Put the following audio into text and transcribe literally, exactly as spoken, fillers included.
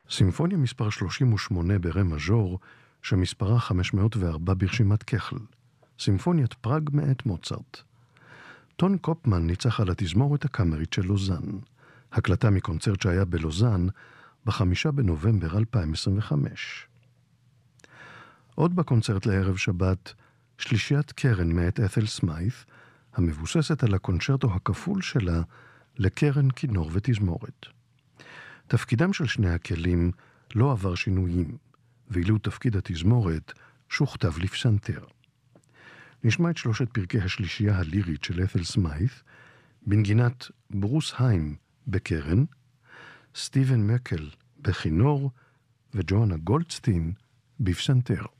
סימפוניה מספר שלושים ושמונה ברה מז'ור, שמספרה חמש מאות וארבע ברשימת כחל. סימפוניית פראג מאת מוצרט. טון קופמן ניצח על התזמורת הקאמרית של לוזאן. הקלטה מקונצרט שהיה בלוזאן בחמישה בנובמבר אלפיים עשרים וחמש. עוד בקונצרט לערב שבת, שלישיית קרן מאת את'ל סמיית', המבוססת על הקונצ'רטו הכפול שלה לקרן, כינור ותזמורת. תפקידם של שני הכלים לא עבר שינויים, ואילו תפקיד התזמורת שוכתב לפסנתר. נשמע את שלושת פרקי השלישייה הלירית של את'ל סמיית' בנגינת ברוס היים בקרן, סטיבן מקל בכינור וג'ואנה גולדסטין בפסנתר.